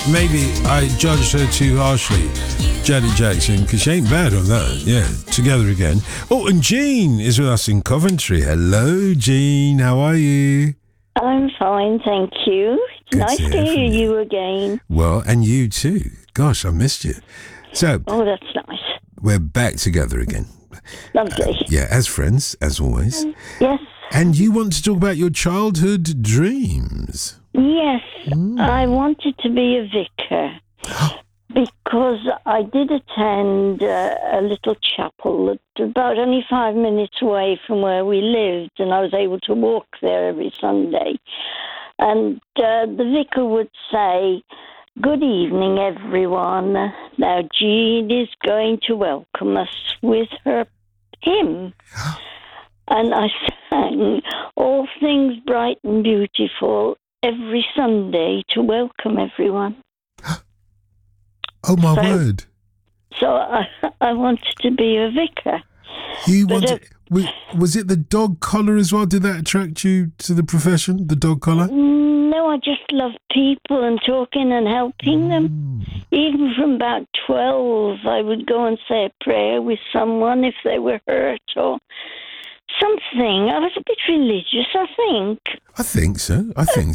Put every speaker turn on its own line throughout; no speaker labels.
maybe I judged her too harshly, Janet Jackson, because she ain't bad on that. Yeah, Together Again. Oh, and Jean is with us in Coventry. Hello, Jean. How are you?
I'm fine, thank you.
Good
Nice
to
to
hear from
hear
you.
you again.
Well, and you too. Gosh, I missed you. So,
Oh, that's nice.
we're back together again.
Lovely.
Yeah, as friends, as always.
Yes,
And you want to talk about your childhood dreams?
yes. I wanted to be a vicar because I did attend a little chapel that about only 5 minutes away from where we lived, and I was able to walk there every Sunday. And the vicar would say, "Good evening, everyone. Now, Jean is going to welcome us with her hymn." And I sang All Things Bright and Beautiful every Sunday to welcome everyone.
Oh, my word.
So I wanted to be a vicar.
You
But,
wanted... Was it the dog collar as well? Did that attract you to the profession, the dog collar?
No, I just love people and talking and helping them. Even from about 12, I would go and say a prayer with someone if they were hurt or something. I was a bit religious, I think.
I think so.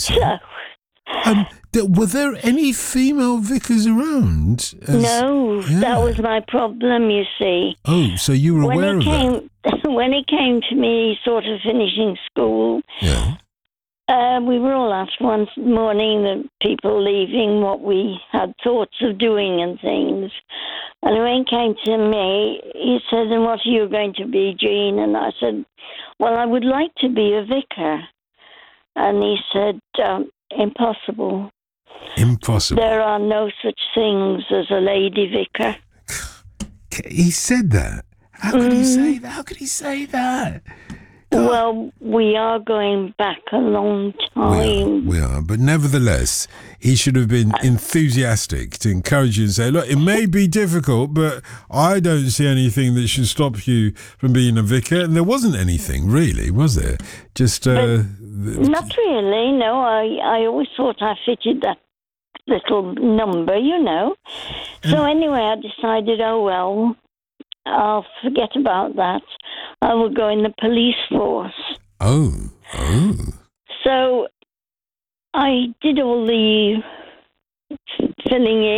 Were there any female vicars around?
No, that was my problem, you see.
Oh, so you were aware of that?
When it came to me sort of finishing school,
Yeah.
we were all asked one morning, the people leaving, what we had thoughts of doing and things. And when it came to me, he said, "And what are you going to be, Jean?" And I said, "Well, I would like to be a vicar." And he said, "Impossible.
Impossible.
There are no such things as a lady vicar."
He said that? How could he say that? How could he say that? God.
Well, we are going back a long time.
We are. But nevertheless, he should have been enthusiastic to encourage you and say, look, it may be difficult, but I don't see anything that should stop you from being a vicar. And there wasn't anything, really, was there? Just...
not really, no. I always thought I fitted that little number, you know. So anyway, I decided, oh, well, I'll forget about that. I will go in the police force.
Oh.
So I did all the filling